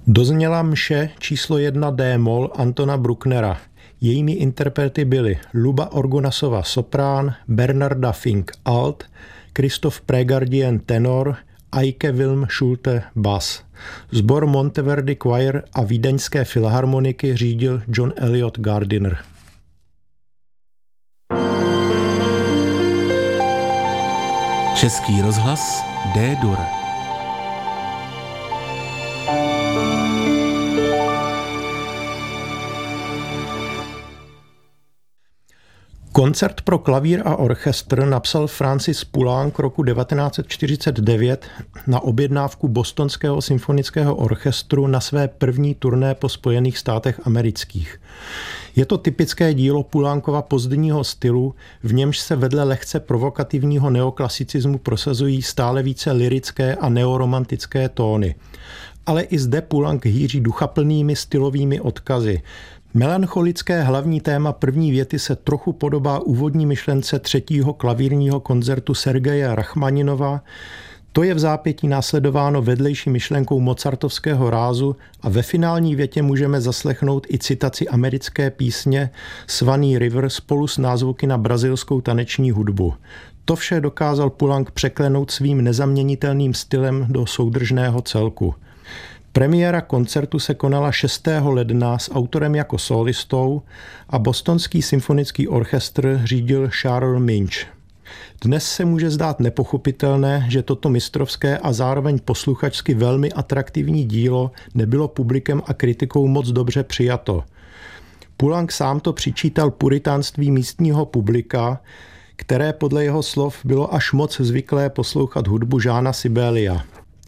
Dozněla mše číslo 1 D-moll Antona Brucknera. Jejími interprety byli Luba Orgonasova soprán, Bernarda Fink alt, Christoph Pregardien tenor, Eike Wilm Schulte bas. Sbor Monteverdi Choir a Vídeňské filharmoniky řídil John Eliot Gardiner. Český rozhlas D-dur. Koncert pro klavír a orchestr napsal Francis Poulenc roku 1949 na objednávku Bostonského symfonického orchestru na své první turné po Spojených státech amerických. Je to typické dílo Poulencova pozdního stylu, v němž se vedle lehce provokativního neoklasicismu prosazují stále více lyrické a neoromantické tóny. Ale i zde Poulenc hýří duchaplnými stylovými odkazy. Melancholické hlavní téma první věty se trochu podobá úvodní myšlence 3. klavírního koncertu Sergeje Rachmaninova. To je v zápětí následováno vedlejší myšlenkou mozartovského rázu a ve finální větě můžeme zaslechnout i citaci americké písně Swanee River spolu s názvuky na brazilskou taneční hudbu. To vše dokázal Poulenc překlenout svým nezaměnitelným stylem do soudržného celku. Premiéra koncertu se konala 6. ledna s autorem jako sólistou a Bostonský symfonický orchestr řídil Charles Minch. Dnes se může zdát nepochopitelné, že toto mistrovské a zároveň posluchačsky velmi atraktivní dílo nebylo publikem a kritikou moc dobře přijato. Poulenc sám to přičítal puritánství místního publika, které podle jeho slov bylo až moc zvyklé poslouchat hudbu Jeana Sibelia.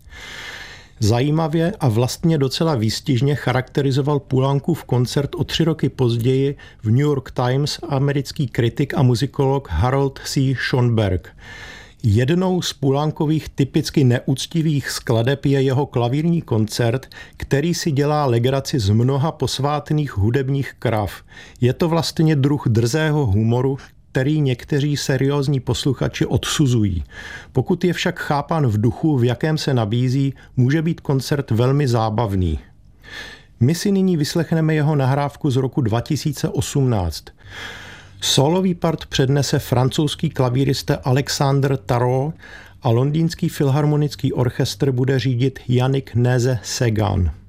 Zajímavě a vlastně docela výstižně charakterizoval Poulencův koncert o 3 roky později v New York Times americký kritik a muzikolog Harold C. Schonberg. Jednou z Poulencových typicky neúctivých skladeb je jeho klavírní koncert, který si dělá legraci z mnoha posvátných hudebních krav. Je to vlastně druh drzého humoru, který někteří seriózní posluchači odsuzují. Pokud je však chápán v duchu, v jakém se nabízí, může být koncert velmi zábavný. My si nyní vyslechneme jeho nahrávku z roku 2018. Sólový part přednese francouzský klavírista Alexandre Tarot a londýnský filharmonický orchestr bude řídit Yannick Néze-Séguin.